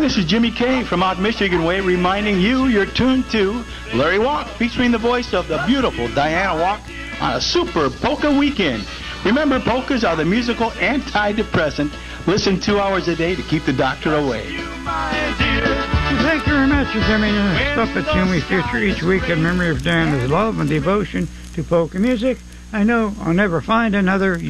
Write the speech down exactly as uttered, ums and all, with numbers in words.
this is Jimmy K from out Michigan Way, reminding you you're tuned to Larry Walk, featuring the voice of the beautiful Diana Walk on a super polka weekend. Remember, polkas are the musical antidepressant. Listen two hours a day to keep the doctor away. Thank you very much for coming to the stuff that tune we feature each week in memory of Diana's love and devotion to polka music. I know I'll never find another